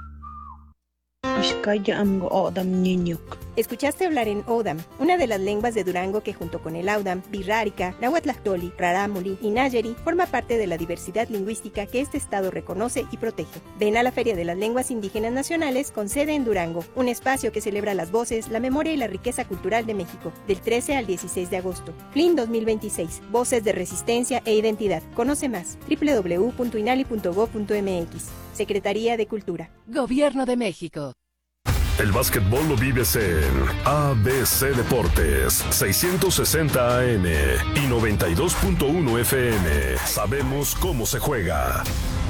Escuchaste hablar en Odam, una de las lenguas de Durango que junto con el Audam, Birrárica, Nahuatlactoli, Rarámuri y Nayeri forma parte de la diversidad lingüística que este estado reconoce y protege. Ven a la Feria de las Lenguas Indígenas Nacionales con sede en Durango, un espacio que celebra las voces, la memoria y la riqueza cultural de México, del trece al dieciséis de agosto. F L I N dos mil veintiséis, Voces de Resistencia e Identidad. Conoce más, doble u doble u doble u punto inali punto gob punto m x. Secretaría de Cultura. Gobierno de México. El básquetbol lo vives en A B C Deportes, seiscientos sesenta A M y noventa y dos punto uno F M. Sabemos cómo se juega.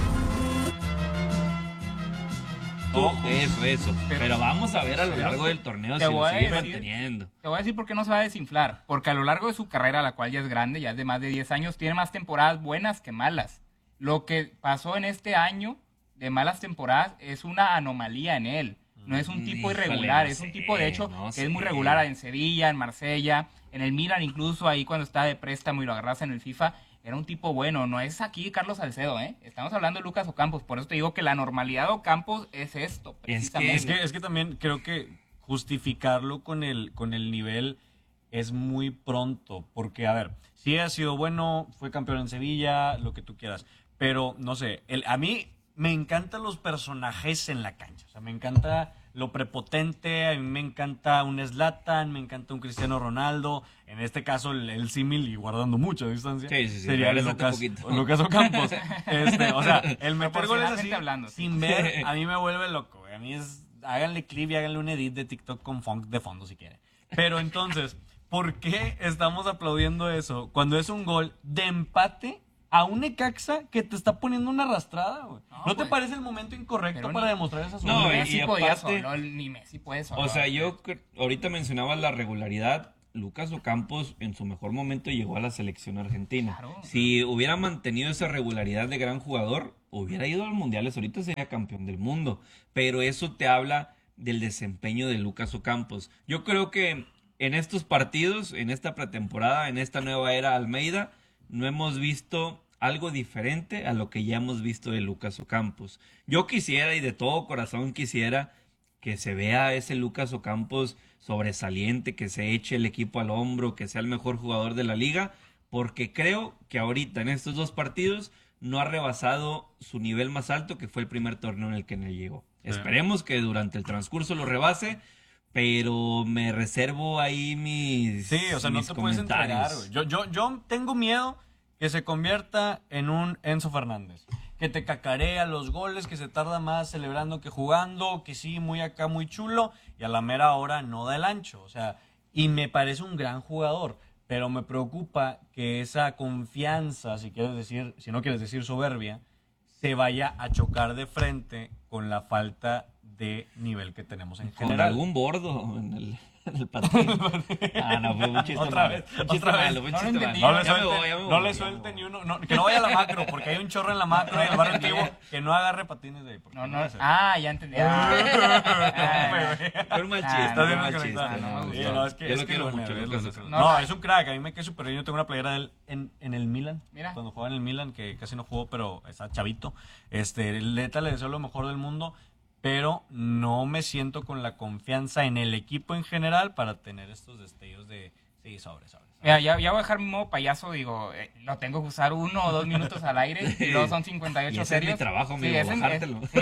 Oh, eso, eso. Pero vamos a ver a lo largo del torneo si lo sigue manteniendo. Te voy a decir por qué no se va a desinflar. Porque a lo largo de su carrera, la cual ya es grande, ya es de más de diez años, tiene más temporadas buenas que malas. Lo que pasó en este año de malas temporadas es una anomalía en él. No es un tipo Híjole, irregular, no es un sé, tipo de hecho no que sé. es muy regular en Sevilla, en Marsella, en el Milan incluso, ahí cuando estaba de préstamo y lo agarras en el FIFA, era un tipo bueno, no es aquí Carlos Salcedo, ¿eh? Estamos hablando de Lucas Ocampos, por eso te digo que la normalidad de Ocampos es esto, precisamente. Es que, es que también creo que justificarlo con el, con el nivel es muy pronto, porque a ver, sí ha sido bueno, fue campeón en Sevilla, lo que tú quieras, pero no sé, el, a mí me encantan los personajes en la cancha, o sea, me encanta lo prepotente, a mí me encanta un Zlatan, me encanta un Cristiano Ronaldo, en este caso el, el símil y guardando mucha distancia, sí, sí, sí, sería el Lucas, Lucas Ocampos. Este, o sea, el meter goles así hablando, sí. sin ver, a mí me vuelve loco, güey. A mí es, háganle clip y háganle un edit de TikTok con funk de fondo si quieren. Pero entonces, ¿por qué estamos aplaudiendo eso cuando es un gol de empate a un Necaxa que te está poniendo una arrastrada, güey? ¿No, ¿No te parece el momento incorrecto para ni, demostrar esa no, ni Messi podía solo, ni Messi puede solo. O sea, yo ahorita mencionaba la regularidad. Lucas Ocampos en su mejor momento llegó a la selección argentina. Claro. Si hubiera mantenido esa regularidad de gran jugador, hubiera ido a los mundiales, ahorita sería campeón del mundo. Pero eso te habla del desempeño de Lucas Ocampos. Yo creo que en estos partidos, en esta pretemporada, en esta nueva era Almeida, no hemos visto algo diferente a lo que ya hemos visto de Lucas Ocampos. Yo quisiera, y de todo corazón quisiera, que se vea ese Lucas Ocampos sobresaliente, que se eche el equipo al hombro, que sea el mejor jugador de la liga, porque creo que ahorita en estos dos partidos no ha rebasado su nivel más alto, que fue el primer torneo en el que no llegó. Sí. Esperemos que durante el transcurso lo rebase, pero me reservo ahí mis Sí, o sea, no te puedes entregar, güey. Yo, yo, yo tengo miedo que se convierta en un Enzo Fernández, que te cacarea los goles, que se tarda más celebrando que jugando, que sí, muy acá, muy chulo, y a la mera hora no da el ancho. O sea, y me parece un gran jugador, pero me preocupa que esa confianza, si quieres decir, si no quieres decir soberbia, se vaya a chocar de frente con la falta de nivel que tenemos en con general. Con algún bordo en el, en el patín. Ah, no, fue un chiste otra malo. vez, Un chiste otra malo, vez. un chiste No, malo. no le Ya me suelte, voy, ya me no voy, le ya suelte me ni uno. No, que no vaya a la macro, porque hay un chorro en la macro y el barrio antiguo que no agarre patines de ahí. No, no. Ah, ya entendí. Ah, fue un mal chiste. Está bien mal chiste. chiste. No, No, sí, no, es que, yo es lo que quiero lo mucho. neo, Lucas es Ocampos. No, no, es un crack. A mí me quedé súper bien. Yo tengo una playera de él en, en el Milan. Mira. Cuando jugaba en el Milan, que casi no jugó, pero está chavito. Este, neta, le deseo lo mejor del mundo, pero no me siento con la confianza en el equipo en general para tener estos destellos de sí, sobre, sobre. Mira, ya, ya voy a dejar mi modo payaso, digo, eh, lo tengo que usar uno o dos minutos al aire y luego son cincuenta y ocho y ese serios. es mi trabajo, amigo, sí, es, bajártelo. Es,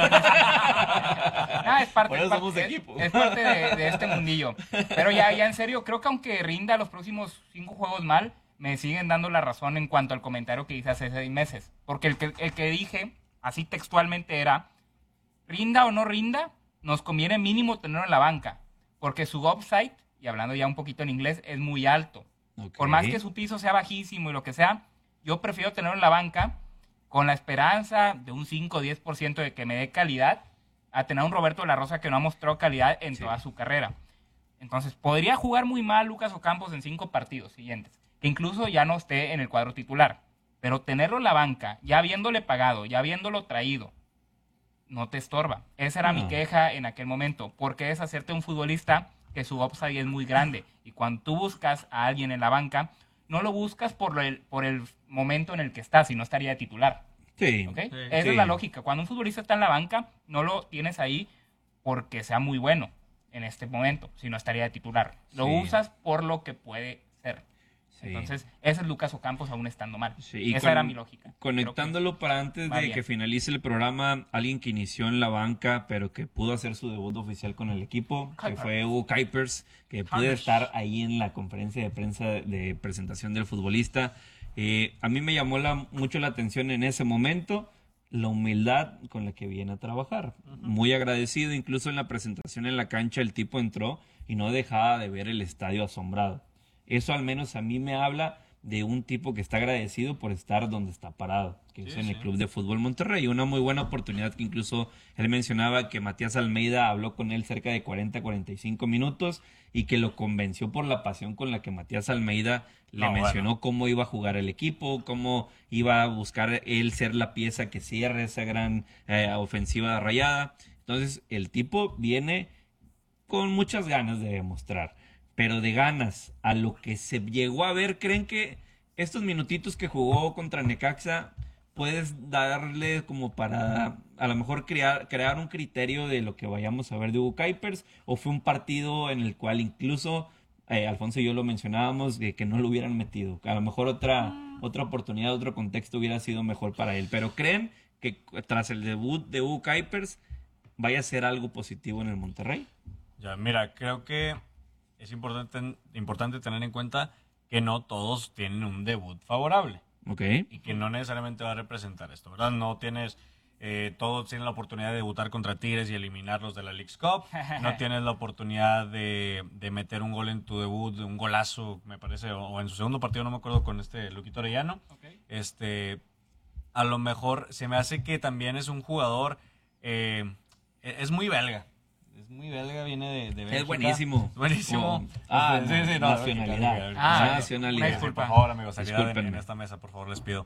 ah, es parte, Por eso es parte, somos es, equipo. es parte de, de este mundillo. Pero ya, ya en serio, creo que aunque rinda los próximos cinco juegos mal, me siguen dando la razón en cuanto al comentario que hice hace seis meses. Porque el que, el que dije, así textualmente era, rinda o no rinda, nos conviene mínimo tenerlo en la banca, porque su upside, y hablando ya un poquito en inglés, es muy alto. Okay. Por más que su piso sea bajísimo y lo que sea, yo prefiero tenerlo en la banca con la esperanza de un cinco o diez por ciento de que me dé calidad, a tener un Roberto de la Rosa que no ha mostrado calidad en sí. toda su carrera. Entonces, podría jugar muy mal Lucas Ocampos en cinco partidos siguientes, que incluso ya no esté en el cuadro titular. Pero tenerlo en la banca, ya habiéndole pagado, ya habiéndolo traído, no te estorba. Esa era no. mi queja en aquel momento, porque es hacerte un futbolista que su upside es muy grande. Y cuando tú buscas a alguien en la banca, no lo buscas por el, por el momento en el que está, si no estaría de titular. Sí. ¿Okay? sí Esa sí. es la lógica. Cuando un futbolista está en la banca, no lo tienes ahí porque sea muy bueno en este momento, si no estaría de titular. Lo sí. usas por lo que puede ser. Sí. Entonces, ese es Lucas Ocampos aún estando mal. Sí, Esa con, era mi lógica. Conectándolo para antes de bien. que finalice el programa, alguien que inició en la banca, pero que pudo hacer su debut oficial con el equipo, Kuipers. que fue Hugo Kuipers, que pude estar ahí en la conferencia de prensa de presentación del futbolista. Eh, a mí me llamó la, mucho la atención en ese momento la humildad con la que viene a trabajar. Uh-huh. Muy agradecido, incluso en la presentación en la cancha el tipo entró y no dejaba de ver el estadio asombrado. Eso al menos a mí me habla de un tipo que está agradecido por estar donde está parado, que sí, es en sí. el Club de Fútbol Monterrey. Una muy buena oportunidad que incluso él mencionaba que Matías Almeida habló con él cerca de cuarenta a cuarenta y cinco minutos y que lo convenció por la pasión con la que Matías Almeida le no, mencionó bueno. cómo iba a jugar el equipo, cómo iba a buscar él ser la pieza que cierre esa gran eh, ofensiva rayada. Entonces el tipo viene con muchas ganas de demostrar. Pero de ganas a lo que se llegó a ver, ¿creen que estos minutitos que jugó contra Necaxa puedes darle como para a lo mejor crear, crear un criterio de lo que vayamos a ver de Hugo Kuipers? ¿O fue un partido en el cual incluso eh, Alfonso y yo lo mencionábamos de que no lo hubieran metido? A lo mejor otra, otra oportunidad, otro contexto hubiera sido mejor para él. Pero ¿creen que tras el debut de Hugo Kuipers vaya a ser algo positivo en el Monterrey. Ya, mira, creo que es importante, importante tener en cuenta que no todos tienen un debut favorable. Ok. Y que no necesariamente va a representar esto, ¿verdad? No tienes... Eh, todos tienen la oportunidad de debutar contra Tigres y eliminarlos de la Leagues Cup. No tienes la oportunidad de, de meter un gol en tu debut, un golazo, me parece, o, o en su segundo partido, no me acuerdo, con este Luquito Orellano. Okay. Este, a lo mejor se me hace que también es un jugador, eh, es muy belga. Es muy belga, viene de, de Bélgica. Es buenísimo. Buenísimo. Oh. Ah, sí, sí, no, nacionalidad. Ah, nacionalidad. Disculpa. Por favor, amigos, seriedad en, en esta mesa, por favor, les pido.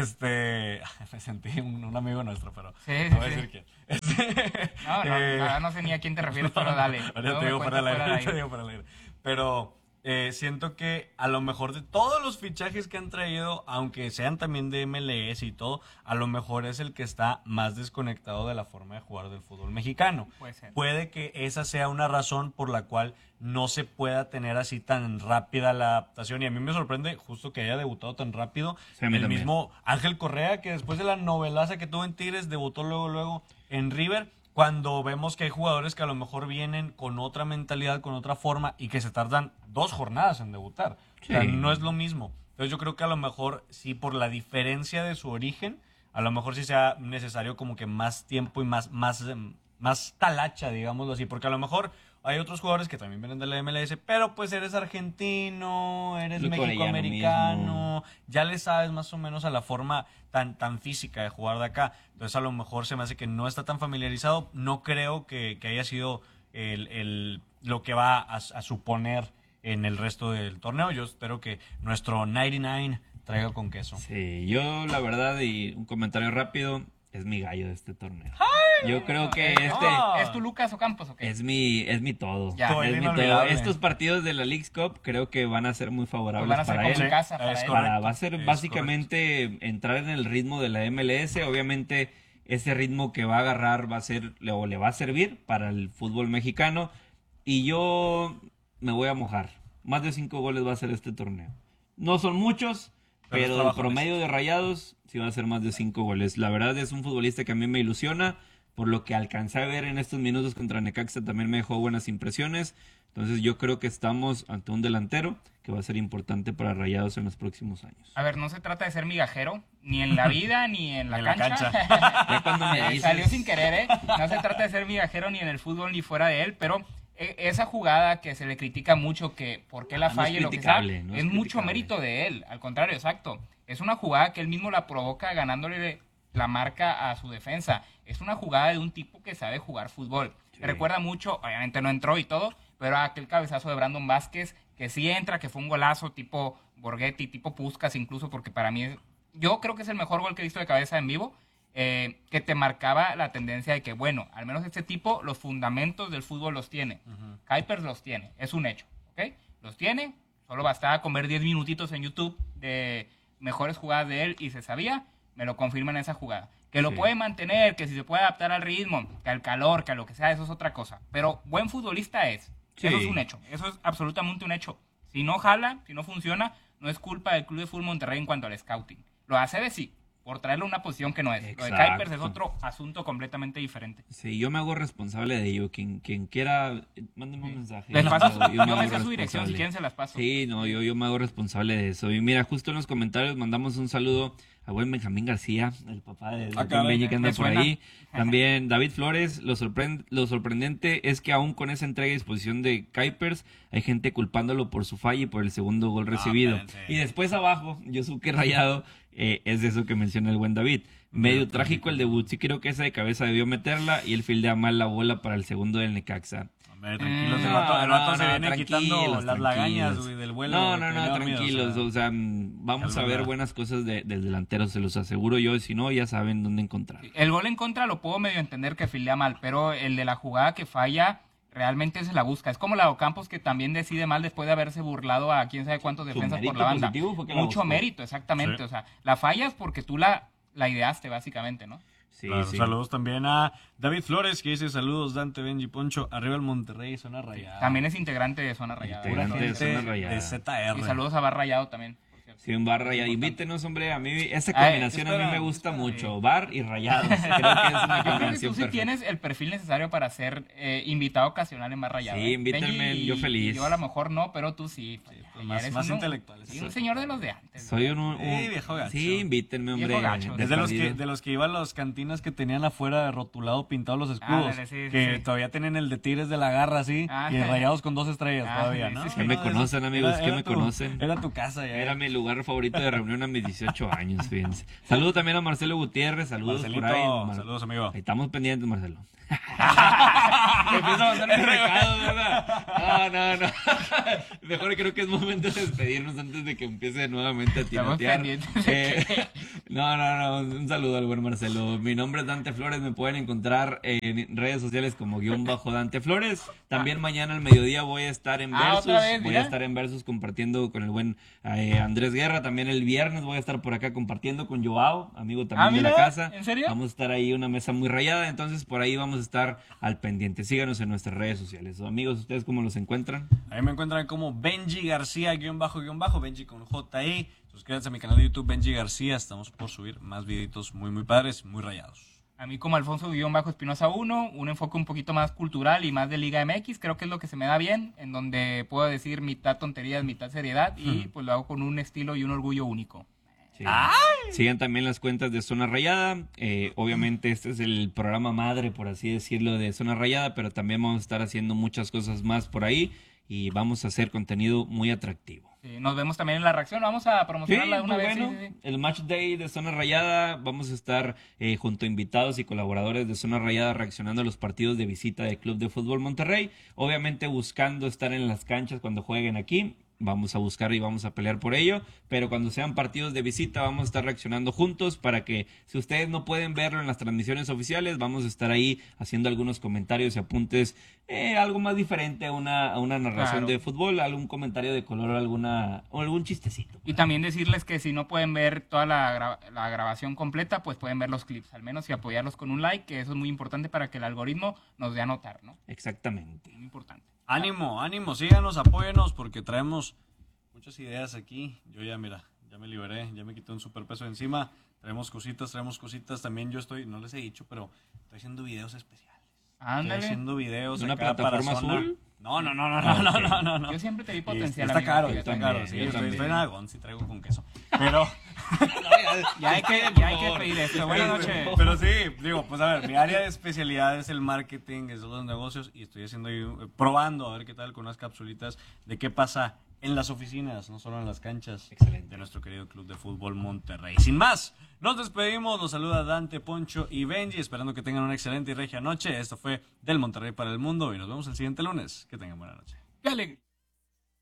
Este, me sentí un, un amigo nuestro, pero sí, no voy sí, a decir sí. quién. Este, no, no, eh, no, no sé ni a quién te refieres, pero dale. Ahorita te digo para el aire, te digo para el aire. Pero eh, siento que a lo mejor de todos los fichajes que han traído, aunque sean también de M L S y todo, a lo mejor es el que está más desconectado de la forma de jugar del fútbol mexicano. Puede ser. Puede que esa sea una razón por la cual no se pueda tener así tan rápida la adaptación. Y a mí me sorprende justo que haya debutado tan rápido. Sí, a mí el también. mismo Ángel Correa, que después de la novelaza que tuvo en Tigres, debutó luego, luego en River. Cuando vemos que hay jugadores que a lo mejor vienen con otra mentalidad, con otra forma, y que se tardan dos jornadas en debutar. Sí. O sea, no es lo mismo. Entonces yo creo que a lo mejor, sí, por la diferencia de su origen, a lo mejor sí sea necesario como que más tiempo y más, más, más talacha, digámoslo así. Porque a lo mejor hay otros jugadores que también vienen de la M L S, pero pues eres argentino, eres Lo mexicoamericano, ya le sabes más o menos a la forma tan, tan física de jugar de acá. Entonces a lo mejor se me hace que no está tan familiarizado. No creo que, que haya sido el, el, lo que va a, a suponer en el resto del torneo. Yo espero que nuestro noventa y nueve traiga con queso. Sí, yo la verdad, y un comentario rápido, es mi gallo de este torneo. Yo creo que este ¿Es tu Lucas Ocampos o qué? es mi es mi todo. Ya. Es mi todo. Estos partidos de la Leagues Cup creo que van a ser muy favorables Pues van a ser para como él. en casa para Es él. correcto. Para- va a ser Es básicamente entrar en el ritmo de la M L S. Obviamente ese ritmo que va a agarrar va a ser o le va a servir para el fútbol mexicano. Y yo me voy a mojar. Más de cinco goles va a ser este torneo. No son muchos, Pero es pero el trabajo, promedio de Rayados sí va a ser más de cinco goles. La verdad es un futbolista que a mí me ilusiona. Por lo que alcancé a ver en estos minutos contra Necaxa también me dejó buenas impresiones. Entonces yo creo que estamos ante un delantero que va a ser importante para Rayados en los próximos años. A ver, no se trata de ser migajero, ni en la vida, ni en la En la cancha. Ya cuando me Eh, dices- Salió sin querer, ¿eh? No se trata de ser migajero ni en el fútbol ni fuera de él, pero eh, esa jugada que se le critica mucho, que por qué la Ah, no es falla y lo que sea, criticable, no es es mucho criticable. mérito de él. Al contrario, exacto. Es una jugada que él mismo la provoca ganándole la marca a su defensa. Es una jugada de un tipo que sabe jugar fútbol. Sí. Me recuerda mucho, obviamente no entró y todo, pero aquel cabezazo de Brandon Vázquez, que sí entra, que fue un golazo tipo Borghetti, tipo Puskás incluso, porque para mí, es- yo creo que es el mejor gol que he visto de cabeza en vivo, eh, que te marcaba la tendencia de que, bueno, al menos este tipo, los fundamentos del fútbol los tiene. Kuipers los tiene, es un hecho, ¿ok? Los tiene, solo bastaba con ver diez minutitos en YouTube de mejores jugadas de él y se sabía, me lo confirman en esa jugada. Que lo Sí. puede mantener, que si se puede adaptar al ritmo, que al calor, que a lo que sea, eso es otra cosa. Pero buen futbolista es. Sí. Eso es un hecho. Eso es absolutamente un hecho. Si no jala, si no funciona, no es culpa del Club de Fútbol Monterrey en cuanto al scouting. Lo hace de sí, por traerle una posición que no es. Lo de Exacto. Kuipers es otro asunto completamente diferente. Sí, yo me hago responsable de ello. Quien, quien quiera, eh, mándenme un mensaje. Les paso su- me yo hago me sé su dirección, responsable. si quieren se las paso. Sí, no, yo, yo me hago responsable de eso. Y mira, justo en los comentarios mandamos un saludo a buen Benjamín García, el papá de, de Ah, caray, Benji que anda ¿me por suena? ahí. También David Flores, lo, sorprend- lo sorprendente es que aún con esa entrega y disposición de Kuipers, hay gente culpándolo por su falla y por el segundo gol recibido. espérense. Y después abajo, Yosuke Rayado, eh, es de eso que menciona el buen David. Medio No, trágico el debut, sí creo que esa de cabeza debió meterla y él fildea mal la bola para el segundo del Necaxa. Hombre, tranquilos, Mm, el vato, el vato no, se no, viene tranquilos, quitando las lagañas, tranquilos. güey, del vuelo. No, no, que no, le da miedo, tranquilos. o sea. O sea, mm, vamos a Calma. ver buenas cosas de- del delantero, se los aseguro yo. Y si no, ya saben dónde encontrar. El gol en contra lo puedo medio entender que fildea mal, pero el de la jugada que falla realmente se la busca. Es como la de Ocampos, que también decide mal después de haberse burlado a quién sabe cuántos Su defensas por mérito la banda. positivo fue que la Mucho buscó. mérito, exactamente. Sí. O sea, la fallas porque tú la, la ideaste, básicamente, ¿no? Sí, Claro, sí. Saludos también a David Flores, que dice saludos, Dante, Benji, Poncho, arriba el Monterrey, zona rayada. También es integrante de Zona Rayada. Pura Integrante de gente Zona Rayada. de Z R. Y saludos a Bar Rayado también, por cierto. Sí, un bar rayado. Invítenos, hombre. A mí esa Ay, combinación a mí espera, me gusta espera. mucho. Bar y rayados. Creo que es una Yo creo que combinación tú sí perfecta. tienes el perfil necesario para ser eh, invitado ocasional en Bar Rayado. Sí, ¿eh? invítenme, Benji yo y- feliz. y Yo a lo mejor no, pero tú sí. pues, ya más- eres más uno- intelectuales. sí, un señor de los de antes. Soy un, un- Sí, viejo gacho. Sí, invítenme, hombre. Viejo gacho. de Es de los, que, perdido. de los que iban a las cantinas que tenían afuera rotulado pintados los escudos. Ándale, sí, sí, que sí. todavía tienen el de Tigres de la Garra así. Ah. Y rayados con dos estrellas Ah, todavía, sí, ¿no? sí, sí. ¿Qué me No, conocen, eso- amigos? era- ¿Qué era me tu- conocen? Era tu casa ya. Era mi lugar favorito de reunión a mis dieciocho años, fíjense. Saludo también a Marcelo Gutiérrez, saludos Marcelito, por ahí. Mar- saludos, amigo. Ahí estamos pendientes, Marcelo. Empieza a mandar mis recados, ¿verdad? No, no, no. Mejor creo que es momento de despedirnos antes de que empiece nuevamente a Estamos tirotear. pendientes. Eh, no, no, no. Un saludo al buen Marcelo. Mi nombre es Dante Flores. Me pueden encontrar en redes sociales como guión bajo Dante Flores. También mañana al mediodía voy a estar en Ah, Versus. otra vez, voy mira. a estar en Versus compartiendo con el buen eh, Andrés Guerra. También el viernes voy a estar por acá compartiendo con Joao, amigo también Ah, de la mira, casa. ¿en serio? Vamos a estar ahí una mesa muy rayada, entonces por ahí vamos a estar al pendiente. Síganos en nuestras redes sociales. Amigos, ¿ustedes cómo los encuentran? Ahí me encuentran como Benji García, guión bajo, guión bajo, Benji con J I. Suscríbanse a mi canal de YouTube, Benji García. Estamos por subir más videitos muy, muy padres, muy rayados. A mí como Alfonso-Espinosa uno, un enfoque un poquito más cultural y más de Liga M X, creo que es lo que se me da bien, en donde puedo decir mitad tonterías, mitad seriedad, y pues lo hago con un estilo y un orgullo único. Sí. Sigan también las cuentas de Zona Rayada. Eh, obviamente este es el programa madre, por así decirlo, de Zona Rayada, pero también vamos a estar haciendo muchas cosas más por ahí y vamos a hacer contenido muy atractivo. Sí, nos vemos también en la reacción, vamos a Sí, promocionarla de una muy vez. bueno. sí, sí, sí. El Match Day de Zona Rayada, vamos a estar eh, junto a invitados y colaboradores de Zona Rayada reaccionando a los partidos de visita del Club de Fútbol Monterrey, obviamente buscando estar en las canchas cuando jueguen aquí. Vamos a buscar y vamos a pelear por ello, pero cuando sean partidos de visita vamos a estar reaccionando juntos para que si ustedes no pueden verlo en las transmisiones oficiales, vamos a estar ahí haciendo algunos comentarios y apuntes, eh, algo más diferente a una, a una narración Claro. de fútbol, algún comentario de color, alguna, o algún chistecito. Y también decirles que si no pueden ver toda la, gra- la grabación completa, pues pueden ver los clips, al menos y apoyarlos con un like, que eso es muy importante para que el algoritmo nos dé a notar, ¿no? Exactamente. Muy importante. Ánimo, ánimo, síganos, apóyenos porque traemos muchas ideas aquí. Yo ya, mira, ya me liberé, ya me quité un superpeso de encima. Traemos cositas, traemos cositas. También yo estoy, no les he dicho, pero estoy haciendo videos especiales. Ándale. Estoy haciendo videos ¿Una acá para plataforma zona. azul? No, no, no, no, Ah, no, ok. no, no, no. Yo siempre te vi Y potencial, Está amigo, caro, fíjate. está también, caro. Sí, yo estoy, también. estoy en Aragón, sí traigo con queso. Pero... Ya hay que, ya hay que pedir esto. Buenas noches. Pero sí, digo, pues a ver, mi área de especialidad es el marketing, es los negocios y estoy haciendo ahí, eh, probando a ver qué tal con unas capsulitas de qué pasa en las oficinas, no solo en las canchas. Excelente. De nuestro querido Club de Fútbol Monterrey. Sin más, nos despedimos, los saluda Dante, Poncho y Benji, esperando que tengan una excelente y regia noche. Esto fue Del Monterrey para el Mundo y nos vemos el siguiente lunes. Que tengan buena noche. Qué alegre.